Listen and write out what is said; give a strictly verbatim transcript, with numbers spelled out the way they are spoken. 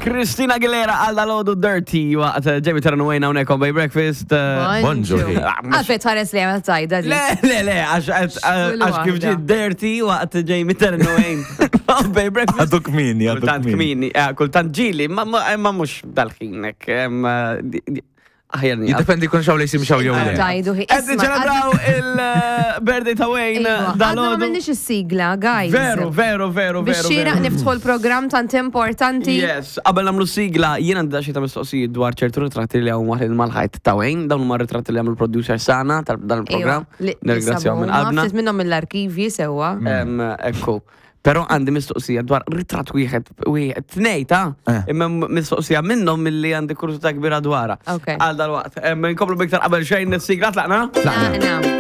Kristina Aguilera għal dal-ħodu Dirty waqt ġebi tara nwejna unek on Bay Breakfast. Bonġuri. Għalfet ħares li għamil tajda di. Le, le, le, għax kif ġi Dirty waqt ġebi tara nwejna on Bay Breakfast. Għaduk mini, Kultant għaduk mini. kmini, kultant ġili, ma mux dal-ħinek. Aħjarni. Jiddependi kun xaw li jisim xaw jew le. Tajdu hi. Għeddi ċelebraw il-birthday ta' Wayne Għadna ma dal-ħodu. minnix il-sigla, guys. Veru, veru, veru, veru. Bixxira niftħu l-program tant importanti. Yes, qabel namlu sigla, jiena għandha xi ta' mistoqsijiet dwar ċertu ritratti li hawn waħed mal-ħajt ta' Wayne, dawn huma ritratti li għamlu l-producer Sana dan il-programm. Nirringrazzjahom minn qalbna. Ftit minnhom mill-arkivji sewwa. Ekku. Pero għandi mistoqsija dwar ritratt wieħed wieħed tnejn ta' imma mistoqsija minnhom milli għandi kurzità kbira dwarha. Okay. Għal dal-waqt. Nkomplu biktar qabel xejn is-sigla tlaqna? Tlaqna.